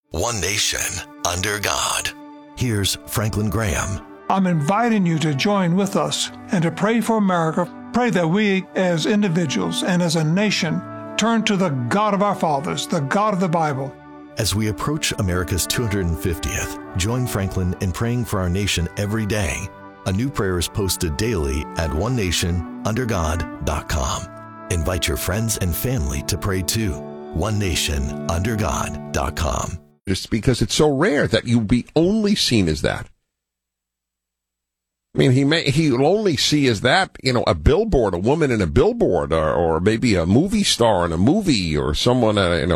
One nation, under God. Here's Franklin Graham. I'm inviting you to join with us and to pray for America. Pray that we as individuals and as a nation turn to the God of our fathers, the God of the Bible. As we approach America's 250th, join Franklin in praying for our nation every day. A new prayer is posted daily at onenationundergod.com. Invite your friends and family to pray too. onenationundergod.com. Just because it's so rare that you be only seen as that. I mean, he'll only see as that, a billboard, a woman in a billboard, or maybe a movie star in a movie, or someone, in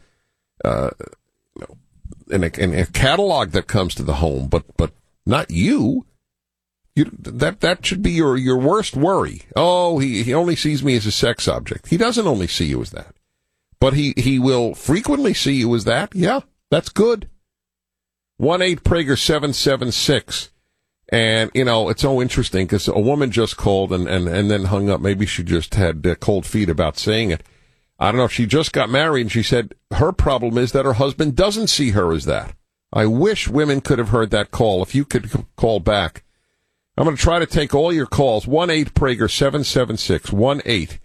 a catalog that comes to the home, but not you. That should be your worst worry. Oh, he only sees me as a sex object. He doesn't only see you as that, but he will frequently see you as that. Yeah, that's good. 1-8-PRAGER-776. And, it's so interesting because a woman just called and then hung up. Maybe she just had cold feet about saying it. I don't know. She just got married and she said her problem is that her husband doesn't see her as that. I wish women could have heard that call. If you could call back. I'm going to try to take all your calls. 1-8-PRAGER-776.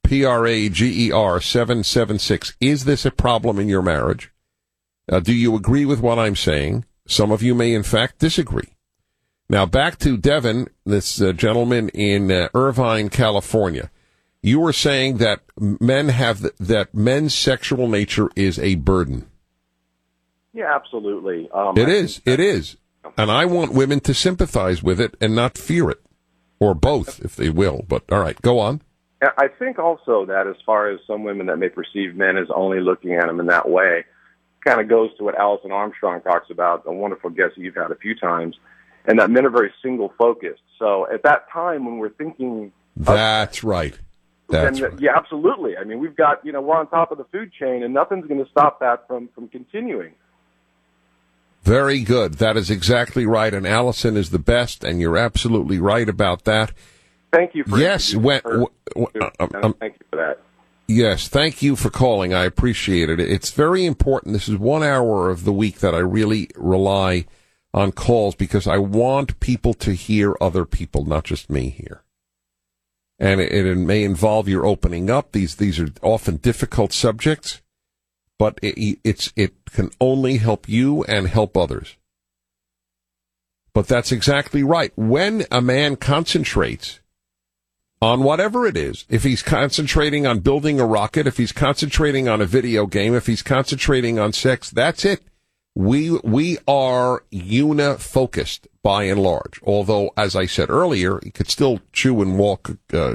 1-8-PRAGER-776. Is this a problem in your marriage? Do you agree with what I'm saying? Some of you may, in fact, disagree. Now, back to Devin, this gentleman in Irvine, California. You were saying that that men's sexual nature is a burden. Yeah, absolutely. It is. And I want women to sympathize with it and not fear it. Or both, if they will. But, all right, go on. I think also that as far as some women that may perceive men as only looking at them in that way, kind of goes to what Alison Armstrong talks about, a wonderful guest that you've had a few times, and that men are very single-focused. So at that time when we're thinking... That's right. That's right. Yeah, absolutely. I mean, we've got, we're on top of the food chain, and nothing's going to stop that from continuing. Very good. That is exactly right, and Allison is the best, and you're absolutely right about that. Thank you for thank you for that. Yes, thank you for calling. I appreciate it. It's very important. This is 1 hour of the week that I really rely on calls because I want people to hear other people, not just me here. And it may involve your opening up. These are often difficult subjects, but it can only help you and help others. But that's exactly right. When a man concentrates on whatever it is, if he's concentrating on building a rocket, if he's concentrating on a video game, if he's concentrating on sex, that's it. We are unifocused by and large. Although, as I said earlier, he could still chew and walk,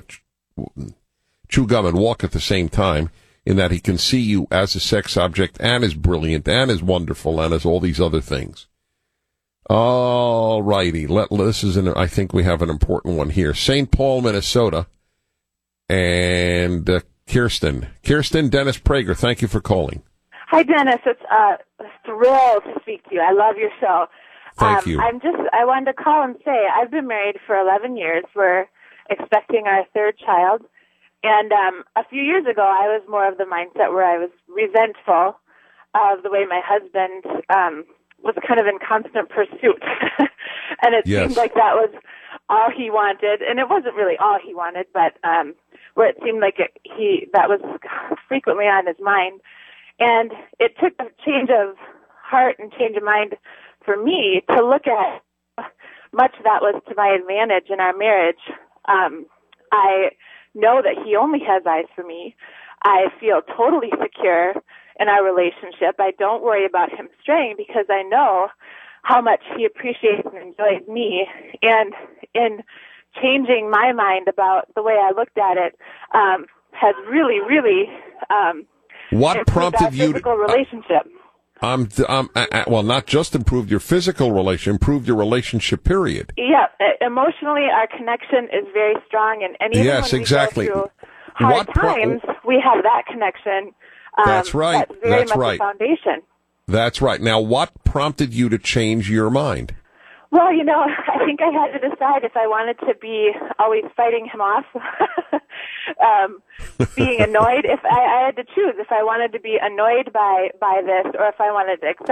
chew gum and walk at the same time, in that he can see you as a sex object and as brilliant and as wonderful and as all these other things. All righty. I think we have an important one here. St. Paul, Minnesota, and Kirsten. Kirsten, Dennis Prager, thank you for calling. Hi, Dennis. It's a thrill to speak to you. I love your show. Thank you. I wanted to call and say I've been married for 11 years. We're expecting our third child. And a few years ago, I was more of the mindset where I was resentful of the way my husband was kind of in constant pursuit. And it seemed like that was all he wanted. And it wasn't really all he wanted, but where it seemed like that was frequently on his mind. And it took a change of heart and change of mind for me to look at much that was to my advantage in our marriage. I know that he only has eyes for me. I feel totally secure in our relationship. I don't worry about him straying because I know how much he appreciates and enjoys me. And in changing my mind about the way I looked at it has really, really what prompted you physical relationship. Well, not just improved your physical relationship, improved your relationship, period. Yeah, emotionally, our connection is very strong, and even when we go through hard times, we have that connection. That's right. That's very much the foundation. That's right. Now, what prompted you to change your mind? Well, I think I had to decide if I wanted to be always fighting him off, being annoyed. If I had to choose if I wanted to be annoyed by this or if I wanted to accept